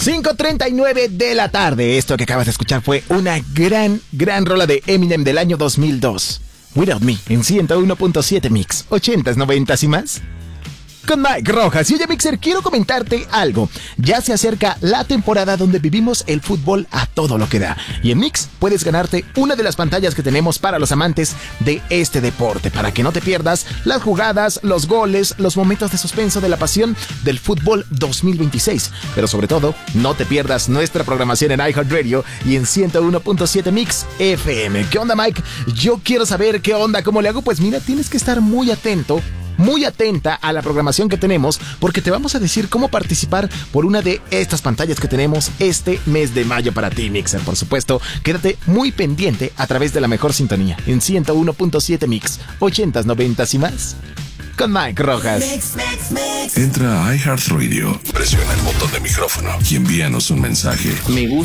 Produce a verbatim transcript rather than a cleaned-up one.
cinco treinta y nueve de la tarde. Esto que acabas de escuchar fue una gran, gran rola de Eminem del año dos mil dos. Without Me, en ciento uno punto siete Mix, ochentas, noventas y más. Con Mike Rojas. Y oye, Mixer, quiero comentarte algo. Ya se acerca la temporada donde vivimos el fútbol a todo lo que da. Y en Mix puedes ganarte una de las pantallas que tenemos para los amantes de este deporte, para que no te pierdas las jugadas, los goles, los momentos de suspenso de la pasión del fútbol dos mil veintiséis. Pero sobre todo, no te pierdas nuestra programación en iHeartRadio y en ciento uno punto siete Mix F M. ¿Qué onda, Mike? Yo quiero saber qué onda, cómo le hago. Pues mira, tienes que estar muy atento, muy atenta a la programación que tenemos, porque te vamos a decir cómo participar por una de estas pantallas que tenemos este mes de mayo para ti, Mixer. Por supuesto, quédate muy pendiente a través de la mejor sintonía en ciento uno punto siete Mix, ochentas, noventas y más. Con Mike Rojas. Mix, mix, mix. Entra a iHeartRadio, presiona el botón de micrófono y envíanos un mensaje. Me gusta